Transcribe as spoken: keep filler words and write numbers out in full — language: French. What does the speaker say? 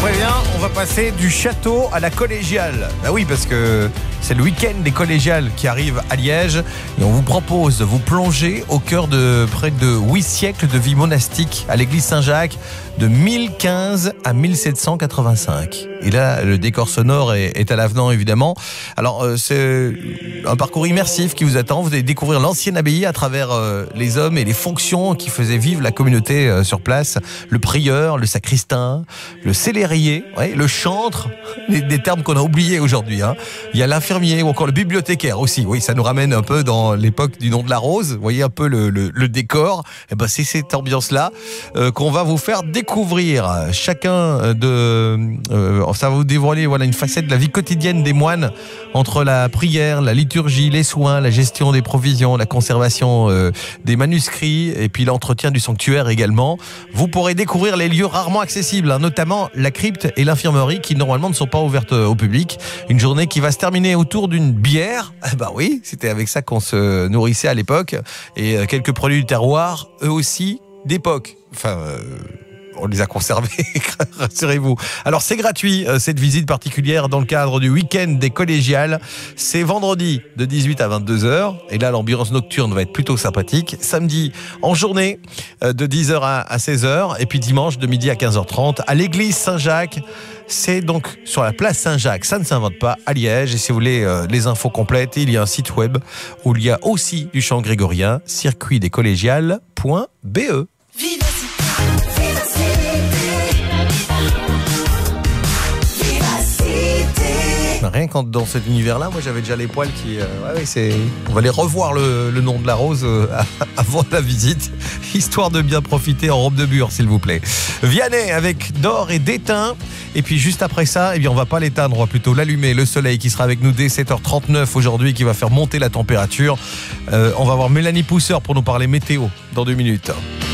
préviens, on va passer du château à la collégiale. Bah oui, parce que c'est le week-end des collégiales qui arrive à Liège et on vous propose de vous plonger au cœur de près de huit siècles de vie monastique à l'église Saint-Jacques de mille quinze à mille sept cent quatre-vingt-cinq. Et là, le décor sonore est, est à l'avenant, évidemment. Alors, euh, c'est un parcours immersif qui vous attend. Vous allez découvrir l'ancienne abbaye à travers euh, les hommes et les fonctions qui faisaient vivre la communauté euh, sur place. Le prieur, le sacristain, le célérier, ouais, le chantre, des, des termes qu'on a oubliés aujourd'hui. Hein. Il y a l'infirmier ou encore le bibliothécaire aussi. Oui, ça nous ramène un peu dans l'époque du nom de la rose. Vous voyez un peu le, le, le décor. Et ben, c'est cette ambiance-là euh, qu'on va vous faire découvrir. Découvrir chacun de, euh, ça va vous dévoiler voilà une facette de la vie quotidienne des moines entre la prière, la liturgie, les soins, la gestion des provisions, la conservation euh, des manuscrits et puis l'entretien du sanctuaire également. Vous pourrez découvrir les lieux rarement accessibles, hein, notamment la crypte et l'infirmerie qui normalement ne sont pas ouvertes au public. Une journée qui va se terminer autour d'une bière. Eh ben oui, c'était avec ça qu'on se nourrissait à l'époque et euh, quelques produits du terroir, eux aussi d'époque. Enfin. Euh, On les a conservés, rassurez-vous. Alors c'est gratuit, cette visite particulière dans le cadre du week-end des collégiales. C'est vendredi de dix-huit à vingt-deux heures. Et là, l'ambiance nocturne va être plutôt sympathique. Samedi en journée de dix heures à seize heures. Et puis dimanche de midi à quinze heures trente à l'église Saint-Jacques. C'est donc sur la place Saint-Jacques, ça ne s'invente pas, à Liège. Et si vous voulez euh, les infos complètes, il y a un site web où il y a aussi du chant grégorien, circuit des collégiales point b e. Rien qu'en dans cet univers-là, moi j'avais déjà les poils qui... Euh, ouais, ouais, c'est... On va aller revoir le, le nom de la rose euh, avant la visite, histoire de bien profiter en robe de bure, s'il vous plaît. Vianney avec d'or et d'étain. Et puis juste après ça, eh bien, on va pas l'éteindre, on va plutôt l'allumer. Le soleil qui sera avec nous dès sept heures trente-neuf aujourd'hui, qui va faire monter la température. Euh, on va voir Mélanie Pousseur pour nous parler météo dans deux minutes.